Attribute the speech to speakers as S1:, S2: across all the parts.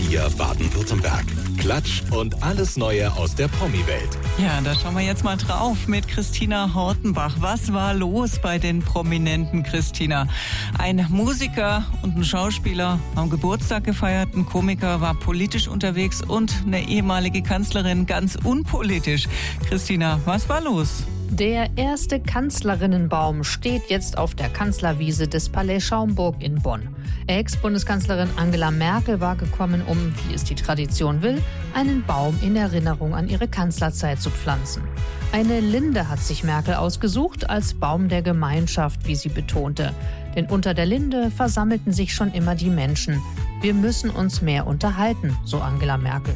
S1: 4 Baden-Württemberg. Klatsch und alles Neue aus der Promi-Welt.
S2: Ja, da schauen wir jetzt mal drauf mit Christina Hortenbach. Was war los bei den Prominenten, Christina? Ein Musiker und ein Schauspieler haben Geburtstag gefeiert, ein Komiker war politisch unterwegs und eine ehemalige Kanzlerin ganz unpolitisch. Christina, was war los?
S3: Der erste Kanzlerinnenbaum steht jetzt auf der Kanzlerwiese des Palais Schaumburg in Bonn. Ex-Bundeskanzlerin Angela Merkel war gekommen, um, wie es die Tradition will, einen Baum in Erinnerung an ihre Kanzlerzeit zu pflanzen. Eine Linde hat sich Merkel ausgesucht als Baum der Gemeinschaft, wie sie betonte. Denn unter der Linde versammelten sich schon immer die Menschen. Wir müssen uns mehr unterhalten, so Angela Merkel.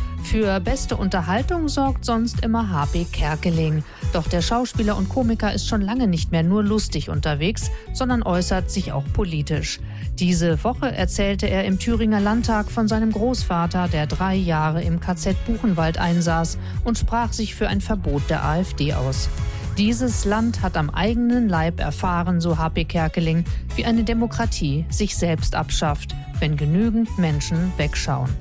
S3: Für beste Unterhaltung sorgt sonst immer H.B. Kerkeling. Doch der Schauspieler und Komiker ist schon lange nicht mehr nur lustig unterwegs, sondern äußert sich auch politisch. Diese Woche erzählte er im Thüringer Landtag von seinem Großvater, der 3 Jahre im KZ Buchenwald einsaß, und sprach sich für ein Verbot der AfD aus. Dieses Land hat am eigenen Leib erfahren, so H.B. Kerkeling, wie eine Demokratie sich selbst abschafft, wenn genügend Menschen wegschauen.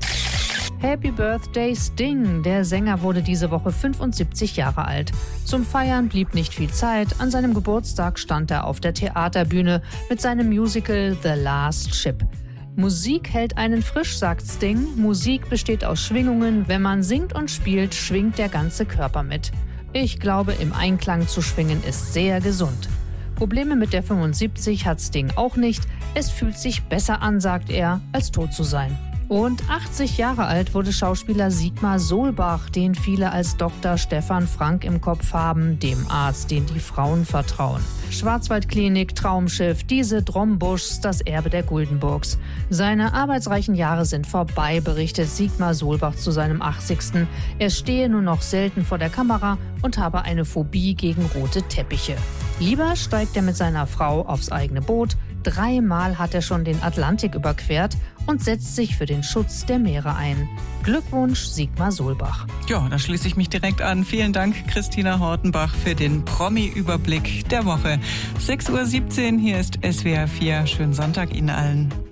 S3: Happy Birthday Sting! Der Sänger wurde diese Woche 75 Jahre alt. Zum Feiern blieb nicht viel Zeit. An seinem Geburtstag stand er auf der Theaterbühne mit seinem Musical The Last Ship. Musik hält einen frisch, sagt Sting. Musik besteht aus Schwingungen. Wenn man singt und spielt, schwingt der ganze Körper mit. Ich glaube, im Einklang zu schwingen ist sehr gesund. Probleme mit der 75 hat Sting auch nicht. Es fühlt sich besser an, sagt er, als tot zu sein. Und 80 Jahre alt wurde Schauspieler Sigmar Solbach, den viele als Dr. Stefan Frank im Kopf haben, dem Arzt, den die Frauen vertrauen. Schwarzwaldklinik, Traumschiff, diese Drombuschs, das Erbe der Guldenburgs. Seine arbeitsreichen Jahre sind vorbei, berichtet Sigmar Solbach zu seinem 80. Er stehe nur noch selten vor der Kamera und habe eine Phobie gegen rote Teppiche. Lieber steigt er mit seiner Frau aufs eigene Boot. 3-mal hat er schon den Atlantik überquert und setzt sich für den Schutz der Meere ein. Glückwunsch, Sigmar Solbach.
S2: Ja, da schließe ich mich direkt an. Vielen Dank, Christina Hortenbach, für den Promi-Überblick der Woche. 6:17 Uhr, hier ist SWR 4. Schönen Sonntag Ihnen allen.